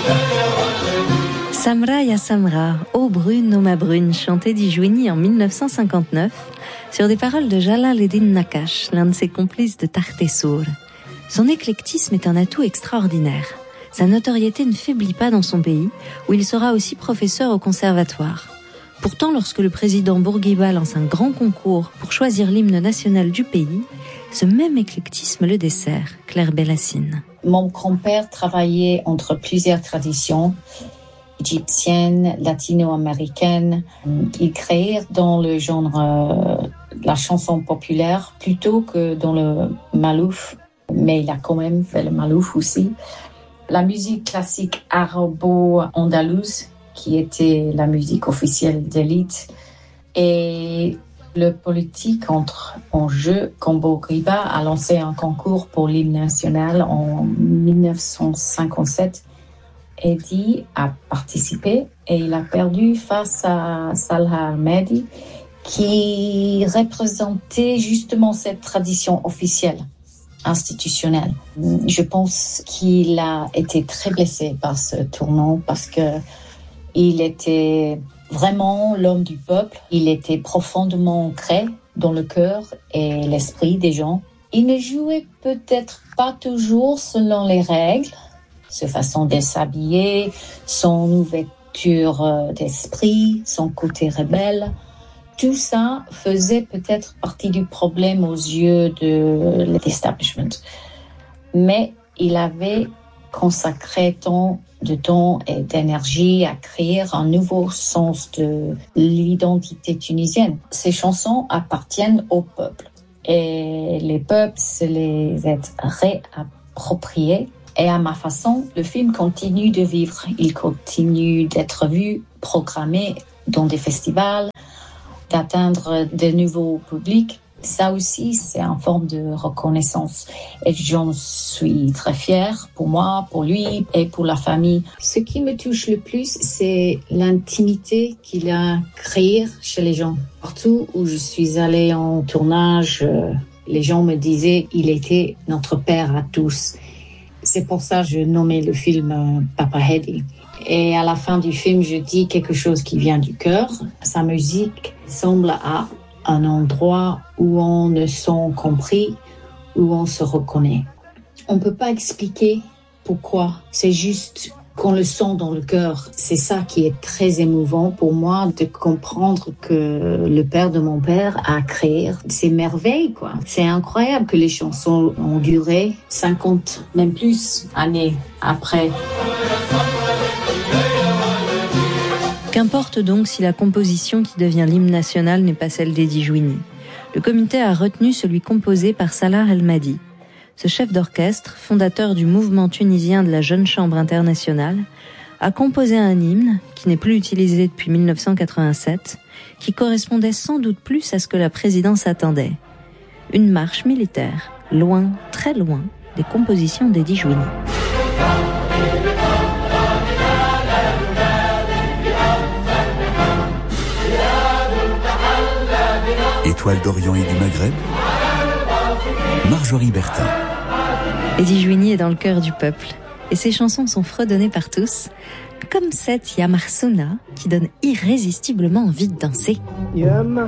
Samra ya Samra, ô brune, ô ma brune, chanté d'Ijouini en 1959 sur des paroles de Jalal-Eddin Nakash, l'un de ses complices de Tartessour. Son éclectisme est un atout extraordinaire. Sa notoriété ne faiblit pas dans son pays, où il sera aussi professeur au conservatoire. Pourtant, lorsque le président Bourguiba lance un grand concours pour choisir l'hymne national du pays, ce même éclectisme le dessert, Claire Bellassine. Mon grand-père travaillait entre plusieurs traditions égyptienne, latino-américaine. Il créait dans le genre la chanson populaire plutôt que dans le malouf, mais il a quand même fait le malouf aussi. La musique classique arabo-andalouse, qui était la musique officielle d'élite, et le politique entre en jeu quand Bourguiba a lancé un concours pour l'hymne national en 1957. Eddie a participé et il a perdu face à Salah Al-Mahdi qui représentait justement cette tradition officielle, institutionnelle. Je pense qu'il a été très blessé par ce tournant parce que il était vraiment l'homme du peuple. Il était profondément ancré dans le cœur et l'esprit des gens. Il ne jouait peut-être pas toujours selon les règles, sa façon de s'habiller, son ouverture d'esprit, son côté rebelle. Tout ça faisait peut-être partie du problème aux yeux de l'establishment. Mais il avait consacré tant de temps et d'énergie à créer un nouveau sens de l'identité tunisienne. Ces chansons appartiennent au peuple. Et les peuples se les ont réappropriés. Et à ma façon, le film continue de vivre. Il continue d'être vu, programmé dans des festivals, d'atteindre de nouveaux publics. Ça aussi, c'est une forme de reconnaissance. Et j'en suis très fière pour moi, pour lui et pour la famille. Ce qui me touche le plus, c'est l'intimité qu'il a créée chez les gens. Partout où je suis allée en tournage, les gens me disaient qu'il était notre père à tous. C'est pour ça que je nommais le film Papa Hedy. Et à la fin du film, je dis quelque chose qui vient du cœur. Sa musique semble à un endroit où on ne sent compris, où on se reconnaît. On ne peut pas expliquer pourquoi. C'est juste qu'on le sent dans le cœur. C'est ça qui est très émouvant pour moi, de comprendre que le père de mon père a créé ces merveilles, quoi. C'est incroyable que les chansons ont duré 50, même plus, années après. Qu'importe donc si la composition qui devient l'hymne national n'est pas celle d'Eddie Jouini. Le comité a retenu celui composé par Salah El-Mahdi. Ce chef d'orchestre, fondateur du mouvement tunisien de la Jeune Chambre internationale, a composé un hymne, qui n'est plus utilisé depuis 1987, qui correspondait sans doute plus à ce que la présidence attendait. Une marche militaire, loin, très loin, des compositions d'Eddie Jouini. Étoile d'Orient et du Maghreb, Marjorie Bertin. Eddie Jouini est dans le cœur du peuple, et ses chansons sont fredonnées par tous, comme cette Ya Marsouna, qui donne irrésistiblement envie de danser.